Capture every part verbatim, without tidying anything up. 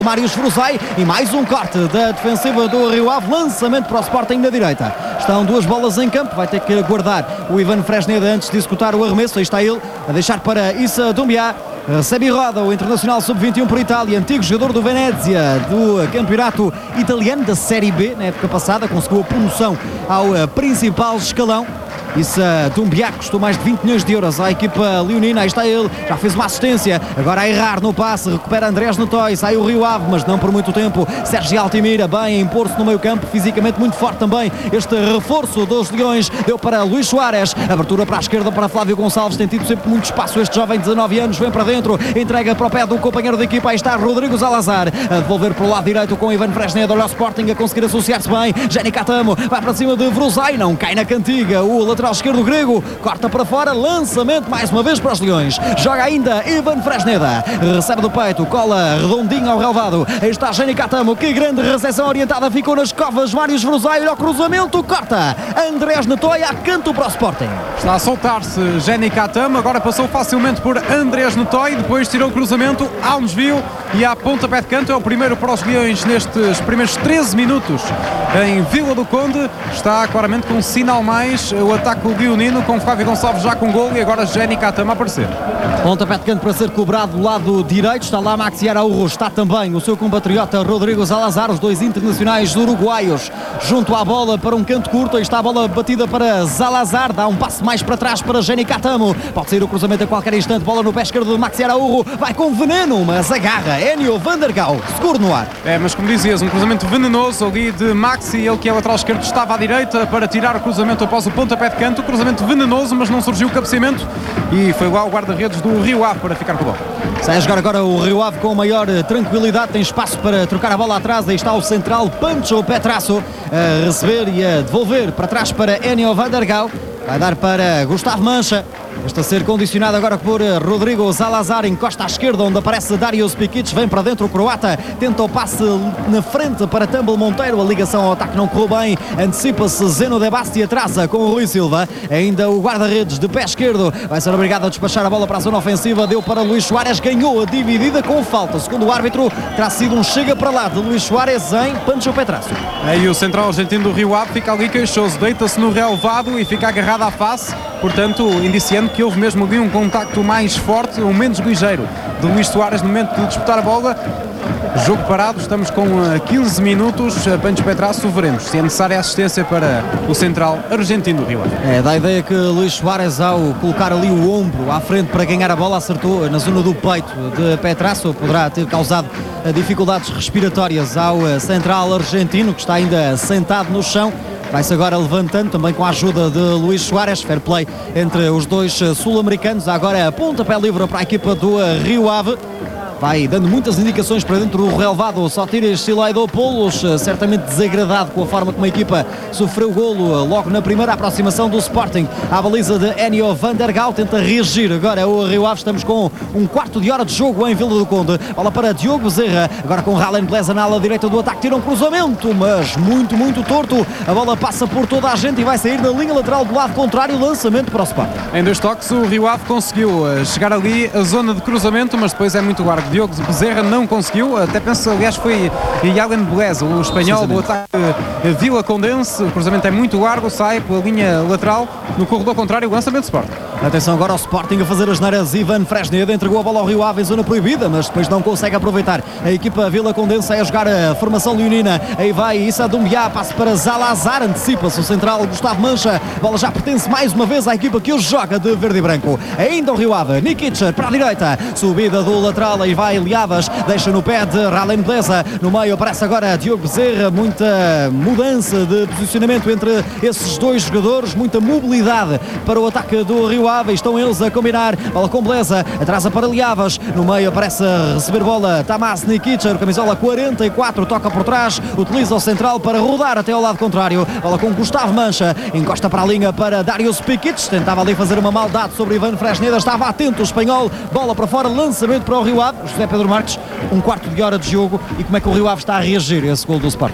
Marius Fruzai e mais um corte da defensiva do Rio Ave, lançamento para o Sporting na direita. Estão duas bolas em campo, vai ter que guardar o Ivan Fresneda antes de executar o arremesso. Aí está ele a deixar para Issa Doumbia. Sebi Roda, o internacional sub vinte e um por Itália, antigo jogador do Venezia, do campeonato italiano da Série B, na época passada, conseguiu a promoção ao principal escalão. Issa Doumbia custou mais de vinte milhões de euros à equipa leonina. Aí está ele, já fez uma assistência, agora a errar no passe, recupera Andrés Notói, sai o Rio Ave, mas não por muito tempo. Sérgio Altimira bem a impor-se no meio campo, fisicamente muito forte também. Este reforço dos Leões deu para Luís Soares, abertura para a esquerda para Flávio Gonçalves, tem tido sempre muito espaço este jovem de dezanove anos, vem para dentro, entrega para o pé do companheiro de equipa. Aí está Rodrigo Salazar a devolver para o lado direito com Ivan Fresneda. Olha o Sporting a conseguir associar-se bem. Jenny Catamo vai para cima de Vruzai, não cai na cantiga o lateral esquerdo grego, corta para fora, lançamento mais uma vez para os Leões. Joga ainda Ivan Fresneda, recebe do peito, cola redondinho ao relvado. Aí está Jenny Catamo, que grande recepção orientada, ficou nas covas. Marius Vruzai, olha o cruzamento, corta Andrés Notói, a canto para o Sporting. Está a soltar-se Jenny Catamo, agora passou facilmente por Andrés Notói, depois tirou o cruzamento ao desvio e à pontapé de canto. É o primeiro para os Leões nestes primeiros treze minutos em Vila do Conde. Está claramente com um sinal mais o ataque do Leonino, com Flávio Gonçalves já com gol e agora Jenny Catamo a aparecer. Pontapé de canto para ser cobrado do lado direito, está lá Maxi Araújo, está também o seu compatriota Rodrigo Salazar, os dois internacionais uruguaios junto à bola para um canto curto. Aí está a bola batida para Salazar, dá um passo mais para trás para Jenny Catamo, pode sair o cruzamento a qualquer instante, bola no pé esquerdo de Maxi Araújo, vai com veneno, mas agarra Enio Vandergaal, seguro no ar. É, mas como dizias, um cruzamento venenoso ali de Maxi, ele que é lateral esquerdo estava à direita para tirar o cruzamento após o pontapé de canto, cruzamento venenoso, mas não surgiu o cabeceamento e foi lá o guarda-redes do Rio Ave para ficar com a bola. Sai a jogar agora o Rio Ave com maior tranquilidade, tem espaço para trocar a bola atrás. Aí está o central Pancho Petrasso a receber e a devolver para trás para Enio Vandergaal, vai dar para Gustavo Mancha. Este a ser condicionado agora por Rodrigo Salazar, encosta à esquerda onde aparece Darius Pikic, vem para dentro o croata, tenta o passe na frente para Tumble Monteiro, a ligação ao ataque não correu bem, antecipa-se Zeno De Basti, atrasa com o Rui Silva, ainda o guarda-redes de pé esquerdo, vai ser obrigado a despachar a bola para a zona ofensiva, deu para Luís Soares, ganhou a dividida com falta, segundo o árbitro, terá sido um chega para lá de Luís Soares em Pancho Petrasso. Aí o central argentino do Rio Ave fica ali queixoso, deita-se no relvado e fica agarrado à face, portanto indiciando que houve mesmo ali um contacto mais forte, ou menos ligeiro, de Luís Soares no momento de disputar a bola. Jogo parado, estamos com quinze minutos. Pancho Petrasso, veremos se é necessária assistência para o central argentino do Rio Ave. É, dá a ideia que Luís Soares, ao colocar ali o ombro à frente para ganhar a bola, acertou na zona do peito de Petrasso, poderá ter causado dificuldades respiratórias ao central argentino, que está ainda sentado no chão. Vai-se agora levantando, também com a ajuda de Luís Soares, fair play entre os dois sul-americanos. Agora a pontapé livre para a equipa do Rio Ave. Vai dando muitas indicações para dentro do relvado Sotiris Silaidopoulos, certamente desagradado com a forma como a equipa sofreu o golo logo na primeira aproximação do Sporting à baliza de Enio Vandergaal, tenta reagir agora o Rio Ave. Estamos com um quarto de hora de jogo em Vila do Conde, bola para Diogo Bezerra, agora com Ralen Blesa na ala direita do ataque, tira um cruzamento, mas muito, muito torto, a bola passa por toda a gente e vai sair na linha lateral do lado contrário, lançamento para o Sporting. Em dois toques o Rio Ave conseguiu chegar ali a zona de cruzamento, mas depois é muito largo. Diogo Bezerra não conseguiu, até penso, aliás, foi Ralen Blesa, o espanhol do ataque Vila Condense. O cruzamento é muito largo, sai pela linha lateral, no corredor contrário, o lançamento de Sporting. Atenção agora ao Sporting a fazer as neiras. Ivan Fresneda entregou a bola ao Rio Ave em zona proibida, mas depois não consegue aproveitar. A equipa Vila Condense a jogar a formação leonina. Aí vai Issa Doumbia, passe para Salazar, antecipa-se o central Gustavo Mancha. A bola já pertence mais uma vez à equipa que hoje joga de verde e branco. Ainda o Rio Ave, Nikic para a direita, subida do lateral, aí vai Liavas, deixa no pé de Ralen Blesa. No meio aparece agora Diogo Bezerra, muita mudança de posicionamento entre esses dois jogadores, muita mobilidade para o ataque do Rio Ave. Estão eles a combinar, bola com Blesa, atrasa para Liavas, no meio aparece a receber bola Tamás Nikic, camisola quarenta e quatro, toca por trás, utiliza o central para rodar até ao lado contrário, bola com Gustavo Mancha, encosta para a linha para Darius Pikic, tentava ali fazer uma maldade sobre Ivan Fresneda, estava atento o espanhol, bola para fora, lançamento para o Rio Ave. José Pedro Marques, um quarto de hora de jogo, e como é que o Rio Ave está a reagir a esse gol do Sporting?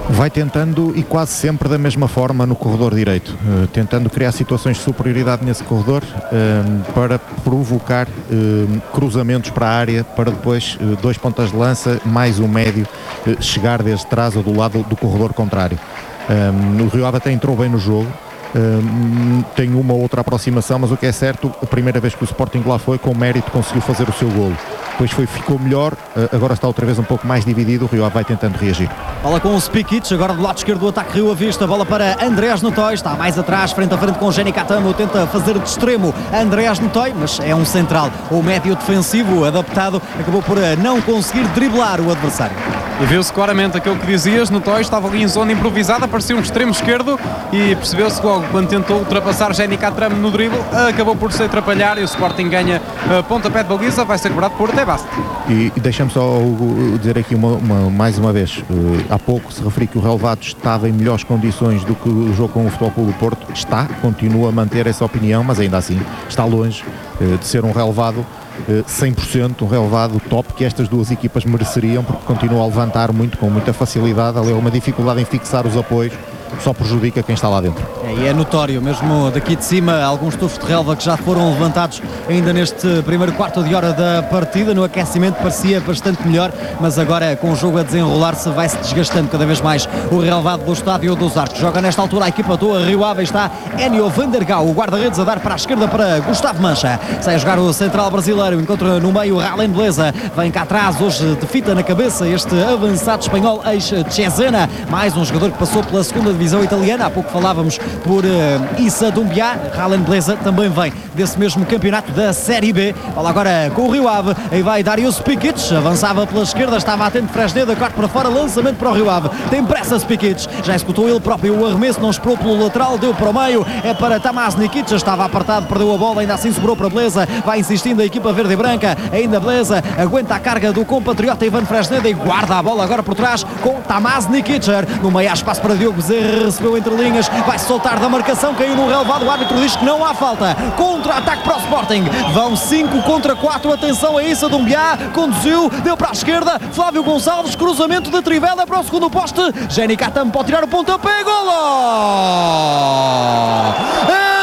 Vai tentando e quase sempre da mesma forma no corredor direito, uh, tentando criar situações de superioridade nesse corredor uh, para provocar uh, cruzamentos para a área, para depois uh, dois pontas de lança mais um médio uh, chegar desde trás ou do lado do corredor contrário. Um, o Rio Ave até entrou bem no jogo, um, tem uma ou outra aproximação, mas o que é certo, a primeira vez que o Sporting lá foi, com mérito conseguiu fazer o seu golo. Depois foi, ficou melhor, agora está outra vez um pouco mais dividido, o Rio Ave vai tentando reagir. Bola com o Spikic, agora do lado esquerdo do ataque Rio Avista, bola para Andrés Notói, está mais atrás, frente a frente com Jenny Catamo, tenta fazer de extremo Andrés Notói, mas é um central, o médio defensivo adaptado, acabou por não conseguir driblar o adversário. E viu-se claramente aquilo que dizias, Notói estava ali em zona improvisada, parecia um extremo esquerdo e percebeu-se logo quando tentou ultrapassar Jenny Catamo no drible, acabou por se atrapalhar e o Sporting ganha uh, pontapé de baliza, vai ser cobrado por Tebast. E, e deixa-me só uh, dizer aqui uma, uma, mais uma vez, uh, há pouco se referi que o relevado estava em melhores condições do que o jogo com o Futebol Clube do Porto, está, continua a manter essa opinião, mas ainda assim está longe uh, de ser um relevado cem por cento, um relevado top que estas duas equipas mereceriam, porque continuam a levantar muito, com muita facilidade, ali é uma dificuldade em fixar os apoios, só prejudica quem está lá dentro. É, e é notório, mesmo daqui de cima, alguns tufos de relva que já foram levantados ainda neste primeiro quarto de hora da partida. No aquecimento parecia bastante melhor, mas agora com o jogo a desenrolar-se vai-se desgastando cada vez mais o relvado do Estádio dos Arcos. Joga nesta altura a equipa do Rio Ave, está Enio Vandergaal, o guarda-redes a dar para a esquerda para Gustavo Mancha. Sai a jogar o central brasileiro, encontra no meio Ralen Beleza, vem cá atrás hoje de fita na cabeça este avançado espanhol ex-Cesena, mais um jogador que passou pela segunda divisão italiana, há pouco falávamos por uh, Issa Doumbia. Ralen Beleza também vem desse mesmo campeonato da Série B. Olha agora com o Rio Ave, aí vai Dario Spikic, avançava pela esquerda, estava atento Fresneda, corte para fora, lançamento para o Rio Ave, tem pressa Spikic, já executou ele próprio o arremesso, não esperou pelo lateral, deu para o meio, é para Tamás Nikic, estava apartado, perdeu a bola, ainda assim sobrou para Beleza, vai insistindo a equipa verde e branca, ainda Beleza, aguenta a carga do compatriota Ivan Fresneda e guarda a bola agora por trás com Tamás Nikic, no meio há espaço para Diogo Bezerra, recebeu entre linhas, vai soltar da marcação, caiu no relevado, o árbitro diz que não há falta, contra-ataque para o Sporting, vão cinco contra quatro, atenção a Issa Doumbia, conduziu, deu para a esquerda, Flávio Gonçalves, cruzamento de Trivela para o segundo poste, Jenny Catamo pode tirar o pontapé, golo!